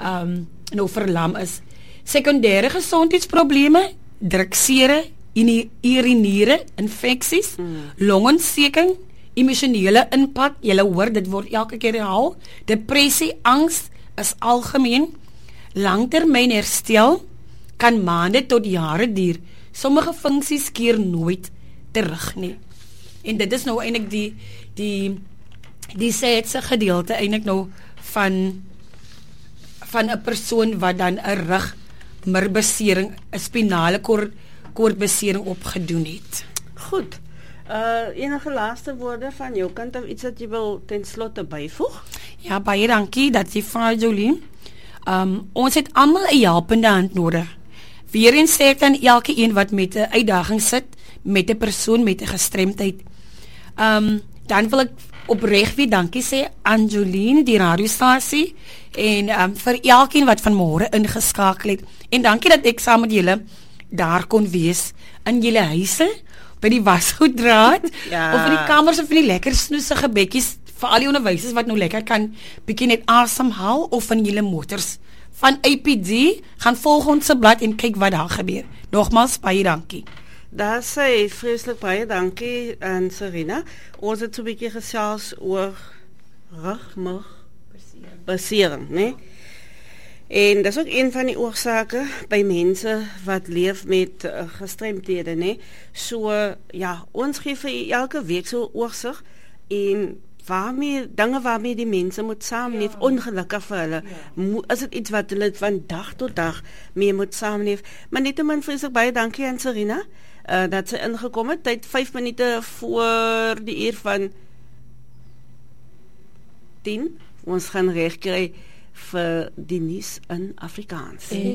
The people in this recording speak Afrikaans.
nou verlam is. Sekondêre gesondheidsprobleme, druksere, uriniere infeksies, longontsteking, emosionele impak, julle hoor, dit word elke keer herhaal, depressie, angs is algemeen, langtermyn herstel kan maande tot jare duur. Sommige funksies keer nooit terug nie. En dit is nou eintlik die sêtse gedeelte eintlik nou van 'n persoon wat dan 'n rugmurrebesering, 'n spinale koordbesering opgedoen het. Goed. Enige laaste woorde van jou kant of iets wat jy wil ten slotte byvoeg? Ja, baie dankie dat jy vra, Jolien. Ons het almal 'n helpende hand nodig. Weereens sê ek dan elke een wat met 'n uitdaging sit, met 'n persoon met 'n gestremdheid. Dan wil ek opreg weer dankie sê aan Jolien, die radiostasie, en vir elkeen wat vanmôre ingeskakel het. En dankie dat ek saam met julle daar kon wees in julle huise, by die wasgoeddraad, of in die kamers of in die lekker snoesige bedjies vir al die onderwysers wat nou lekker kan bietjie net asemhaal, of in julle motors. Van APD, gaan volg ons se blad en kyk wat daar gebeur. Nogmaals baie dankie. Daar sê vreeslik baie dankie aan Serena. Ons het so 'n bietjie gesels oor rugmurrebesering, né? En dat is ook een van die oorsake by mense wat leef met gestremdhede, né? So ja, ons gee vir elke week so 'n oorsig en dinge waarmee die mense moet saamleef, ongelukkig vir hulle. Is dit iets wat hulle van dag tot dag mee moet saamleef? Maar nietemin vreeslik baie dankie aan Serena dat sy ingekom het, tyd 5 minute voor die uur van 10. Ons gaan reg kry vir die nuus in Afrikaans.